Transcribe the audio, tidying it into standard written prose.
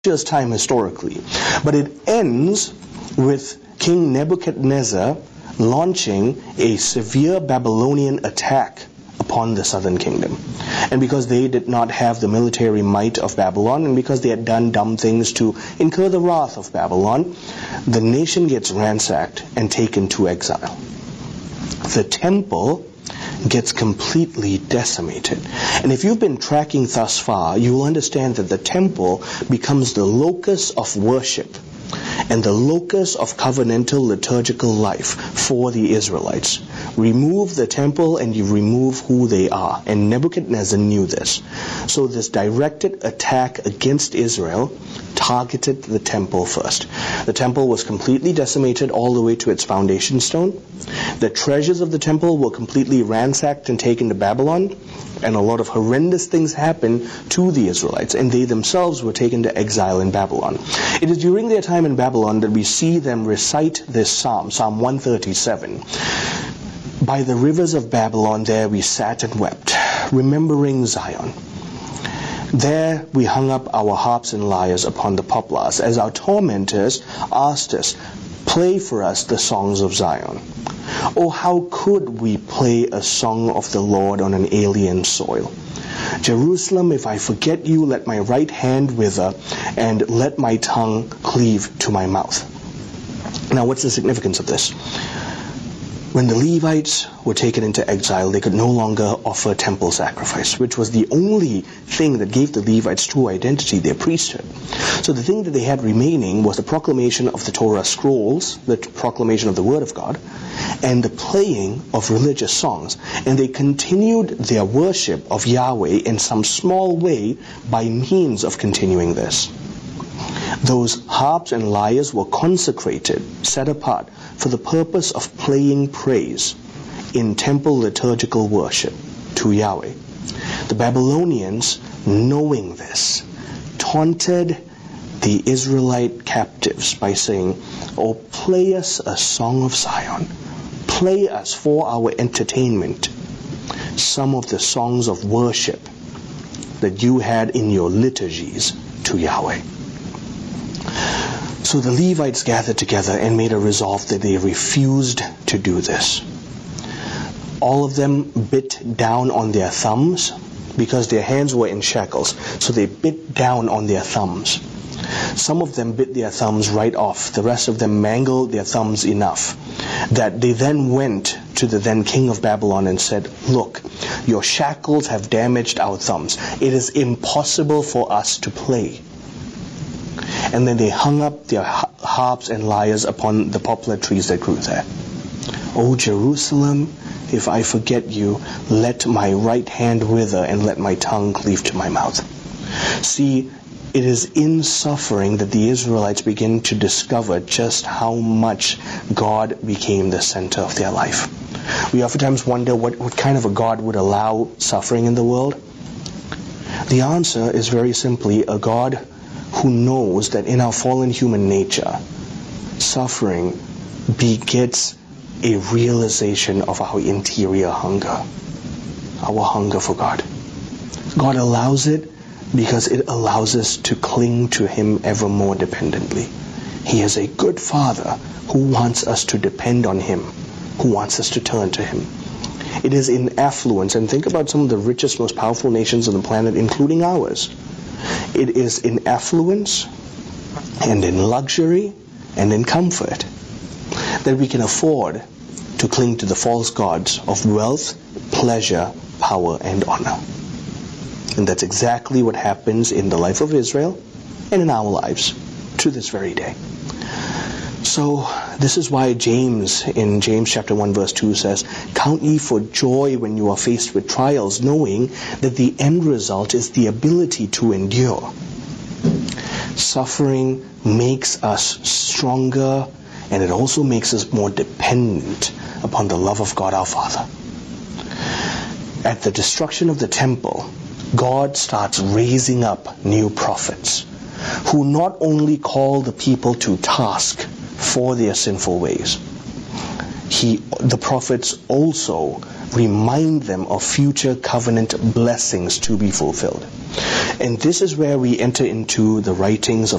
just time historically. But it ends with King Nebuchadnezzar launching a severe Babylonian attack upon the southern kingdom. And because they did not have the military might of Babylon, and because they had done dumb things to incur the wrath of Babylon, the nation gets ransacked and taken to exile. The temple gets completely decimated. And if you've been tracking thus far, you will understand that the temple becomes the locus of worship and the locus of covenantal liturgical life for the Israelites. Remove the temple and you remove who they are. And Nebuchadnezzar knew this. So this directed attack against Israel targeted the temple first. The temple was completely decimated all the way to its foundation stone. The treasures of the temple were completely ransacked and taken to Babylon, and a lot of horrendous things happened to the Israelites, and they themselves were taken to exile in Babylon. It is during their time in Babylon that we see them recite this psalm, Psalm 137. By the rivers of Babylon there we sat and wept, remembering Zion. There we hung up our harps and lyres upon the poplars, as our tormentors asked us, play for us the songs of Zion. Oh, how could we play a song of the Lord on an alien soil? Jerusalem, if I forget you, let my right hand wither, and let my tongue cleave to my mouth. Now, what's the significance of this? When the Levites were taken into exile, they could no longer offer temple sacrifice, which was the only thing that gave the Levites true identity, their priesthood. So the thing that they had remaining was the proclamation of the Torah scrolls, the proclamation of the Word of God, and the playing of religious songs. And they continued their worship of Yahweh in some small way by means of continuing this. Those harps and lyres were consecrated, set apart, for the purpose of playing praise in temple liturgical worship to Yahweh. The Babylonians, knowing this, taunted the Israelite captives by saying, oh, play us a song of Zion. Play us for our entertainment some of the songs of worship that you had in your liturgies to Yahweh. So the Levites gathered together and made a resolve that they refused to do this. All of them bit down on their thumbs because their hands were in shackles. So they bit down on their thumbs. Some of them bit their thumbs right off. The rest of them mangled their thumbs enough that they then went to the then king of Babylon and said, look, your shackles have damaged our thumbs. It is impossible for us to play. And then they hung up their harps and lyres upon the poplar trees that grew there. O Jerusalem, if I forget you, let my right hand wither and let my tongue cleave to my mouth. See, it is in suffering that the Israelites begin to discover just how much God became the center of their life. We oftentimes wonder what kind of a God would allow suffering in the world. The answer is very simply a God who knows that in our fallen human nature, suffering begets a realization of our interior hunger, our hunger for God. God allows it because it allows us to cling to Him ever more dependently. He is a good Father who wants us to depend on Him, who wants us to turn to Him. It is in affluence, and think about some of the richest, most powerful nations on the planet, including ours. It is in affluence and in luxury and in comfort that we can afford to cling to the false gods of wealth, pleasure, power, and honor. And that's exactly what happens in the life of Israel and in our lives to this very day. So this is why James, in James chapter 1 verse 2 says, count ye for joy when you are faced with trials, knowing that the end result is the ability to endure. Suffering makes us stronger, and it also makes us more dependent upon the love of God our Father. At the destruction of the temple, God starts raising up new prophets who not only call the people to task for their sinful ways. the prophets also remind them of future covenant blessings to be fulfilled. And this is where we enter into the writings of